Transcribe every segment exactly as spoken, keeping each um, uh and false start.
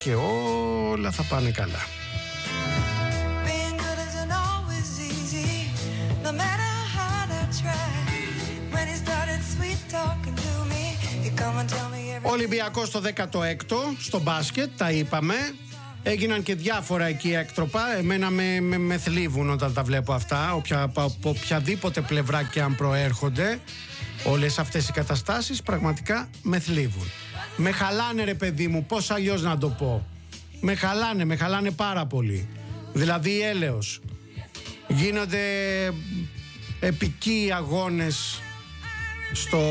και όλα θα πάνε καλά. Ολυμπιακός στο δέκατο έκτο στο μπάσκετ, τα είπαμε. Έγιναν και διάφορα εκεί έκτροπα. Εμένα με, με, με θλίβουν όταν τα βλέπω αυτά, οποια, από οποιαδήποτε πλευρά και αν προέρχονται. Όλες αυτές οι καταστάσεις πραγματικά με θλίβουν. Με χαλάνε, ρε παιδί μου, πώς αλλιώς να το πω. Με χαλάνε, με χαλάνε πάρα πολύ. Δηλαδή έλεος. Γίνονται επικοί αγώνες στο,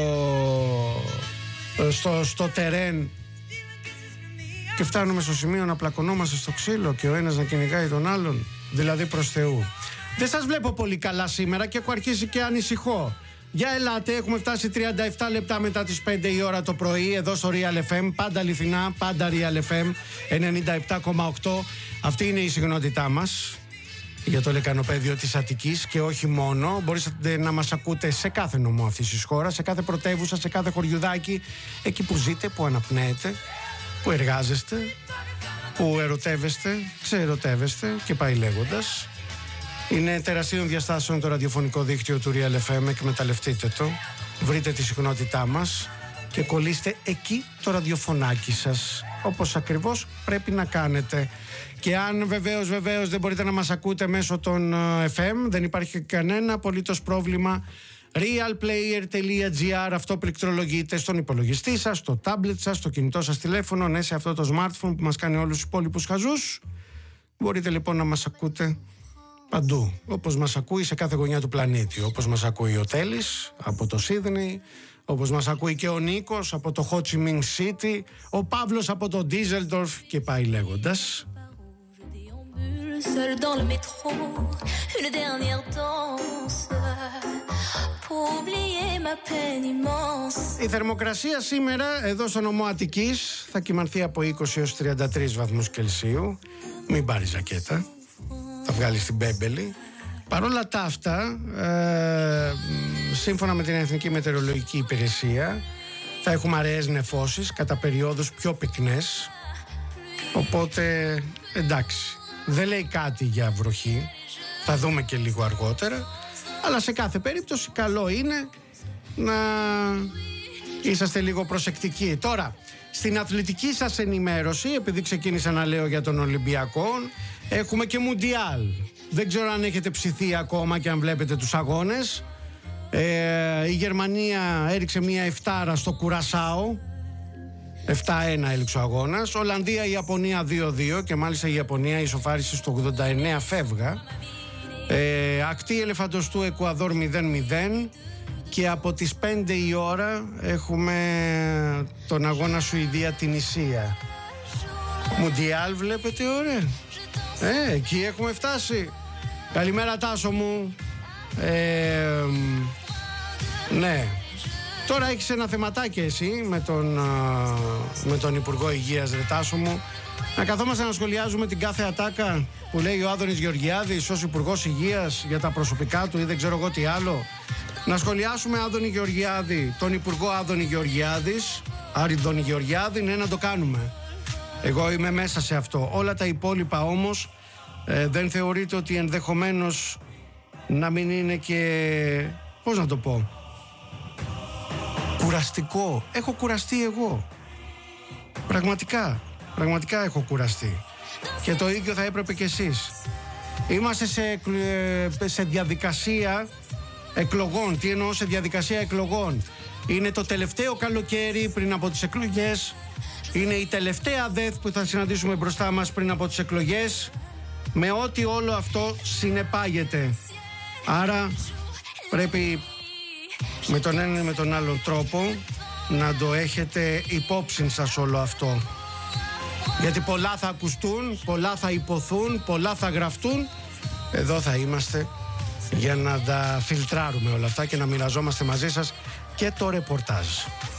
στο, στο τερέν και φτάνουμε στο σημείο να πλακωνόμαστε στο ξύλο και ο ένας να κυνηγάει τον άλλον. Δηλαδή προς Θεού. Δεν σας βλέπω πολύ καλά σήμερα και έχω αρχίσει και ανησυχώ. Για ελάτε, έχουμε φτάσει τριάντα επτά λεπτά μετά τις πέντε η ώρα το πρωί εδώ στο Real εφ εμ, πάντα αληθινά, πάντα Real εφ εμ ενενήντα επτά κόμμα οκτώ. Αυτή είναι η συχνότητά μας για το λεκανοπέδιο της Αττικής και όχι μόνο. Μπορείτε να μας ακούτε σε κάθε νομό αυτής της χώρας, σε κάθε πρωτεύουσα, σε κάθε χωριουδάκι, εκεί που ζείτε, που αναπνέετε, που εργάζεστε, που ερωτεύεστε, ξεερωτεύεστε και πάει λέγοντας. Είναι τεραστίων διαστάσεων το ραδιοφωνικό δίκτυο του Real εφ εμ, εκμεταλλευτείτε το, βρείτε τη συχνότητά μας και κολλήστε εκεί το ραδιοφωνάκι σας, όπως ακριβώς πρέπει να κάνετε. Και αν βεβαίως βεβαίως δεν μπορείτε να μας ακούτε μέσω των εφ εμ, δεν υπάρχει κανένα απολύτως πρόβλημα. realplayer τελεία gr, αυτό πληκτρολογείτε στον υπολογιστή σας, στο τάμπλετ σας, στο κινητό σας τηλέφωνο, ναι, σε αυτό το smartphone που μας κάνει όλους τους υπόλοιπους χαζούς. Μπορείτε λοιπόν να μας ακούτε παντού, όπως μας ακούει σε κάθε γωνιά του πλανήτη. Όπως μας ακούει ο Τέλης από το Σίδνεϊ, όπως μας ακούει και ο Νίκος από το Ho Chi Minh City, ο Παύλος από το Ντίζελντορφ και πάει λέγοντας. Η θερμοκρασία σήμερα εδώ στο νομό Αττικής θα κυμανθεί από είκοσι έως τριάντα τρεις βαθμούς Κελσίου. Μην πάρει ζακέτα, θα βγάλεις την μπέμπελη. Παρ' όλα τα αυτά, ε, σύμφωνα με την Εθνική Μετεωρολογική Υπηρεσία, θα έχουμε αραιές νεφώσεις, κατά περιόδους πιο πυκνές. Οπότε, εντάξει, δεν λέει κάτι για βροχή, θα δούμε και λίγο αργότερα. Αλλά σε κάθε περίπτωση καλό είναι να είσαστε λίγο προσεκτικοί. Τώρα, στην αθλητική σας ενημέρωση, επειδή ξεκίνησα να λέω για τον Ολυμπιακό, έχουμε και Μουντιάλ. Δεν ξέρω αν έχετε ψηθεί ακόμα και αν βλέπετε τους αγώνες. Ε, η Γερμανία έριξε μια εφτάρα στο Κουρασάο. επτά ένα έληξε ο αγώνας. Ολλανδία, Ιαπωνία δύο δύο και μάλιστα η Ιαπωνία ισοφάρισε στο ογδόντα εννέα φεύγα. Ε, ακτή Ελεφαντοστού Εκουαδόρ μηδέν μηδέν και από τις πέντε η ώρα έχουμε τον αγώνα Σουηδία-Τινησία. Μουντιάλ βλέπετε, ωραία. Ε, εκεί έχουμε φτάσει. Καλημέρα Τάσο μου. ε, Ναι. Τώρα έχεις ένα θεματάκι εσύ με τον, με τον Υπουργό Υγείας, ρε Τάσο μου. Να καθόμαστε να σχολιάζουμε την κάθε ατάκα που λέει ο Άδωνης Γεωργιάδης ως Υπουργός Υγείας για τα προσωπικά του ή δεν ξέρω εγώ τι άλλο. Να σχολιάσουμε Άδωνη Γεωργιάδη, τον Υπουργό Άδωνη Γεωργιάδης, Άρη Γεωργιάδη, ναι, να το κάνουμε. Εγώ είμαι μέσα σε αυτό. Όλα τα υπόλοιπα όμως ε, δεν θεωρείτε ότι ενδεχομένως να μην είναι και, πώς να το πω, κουραστικό? Έχω κουραστεί εγώ. Πραγματικά. Πραγματικά έχω κουραστεί. Και το ίδιο θα έπρεπε κι εσείς. Είμαστε σε, σε διαδικασία εκλογών. Τι εννοώ σε διαδικασία εκλογών? Είναι το τελευταίο καλοκαίρι πριν από τις εκλογές. Είναι η τελευταία ΔΕΘ που θα συναντήσουμε μπροστά μας πριν από τις εκλογές, με ό,τι όλο αυτό συνεπάγεται. Άρα πρέπει με τον έναν ή με τον άλλον τρόπο να το έχετε υπόψη σας όλο αυτό. Γιατί πολλά θα ακουστούν, πολλά θα υποθούν, πολλά θα γραφτούν. Εδώ θα είμαστε για να τα φιλτράρουμε όλα αυτά και να μοιραζόμαστε μαζί σας και το ρεπορτάζ.